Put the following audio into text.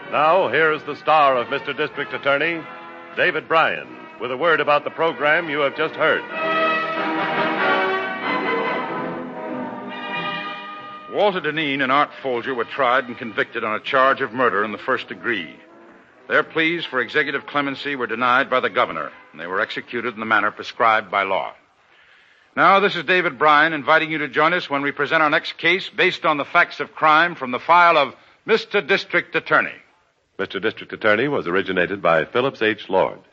Now, here is the star of Mr. District Attorney, David Bryan, with a word about the program you have just heard. Walter Deneen and Art Folger were tried and convicted on a charge of murder in the first degree. Their pleas for executive clemency were denied by the governor, and they were executed in the manner prescribed by law. Now, this is David Bryan inviting you to join us when we present our next case based on the facts of crime from the file of Mr. District Attorney. Mr. District Attorney was originated by Phillips H. Lord.